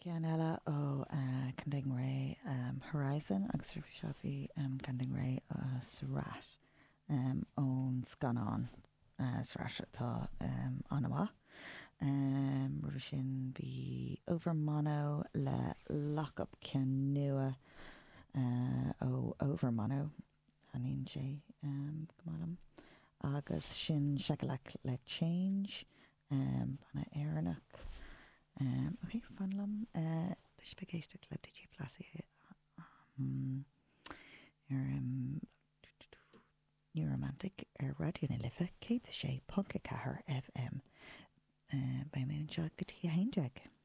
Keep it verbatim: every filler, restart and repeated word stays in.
cean eile ó Canding Ray Horizon agus ru seo bhí Canding Ray sarás ón scanán sarás atá an amá. Ru sin bhí Overmono le lock-up cean nua ó Overmono hanín sé gomálam agus sin Shakalak le Change banna éireannach. Um, okay, fanlam. Uh, the spaghetti club did you plus it? Um, your um, new romantic uh, radio in Lifa, Kate the Shay, Punka Kahar F M. Uh, by me and Jack, good to hear,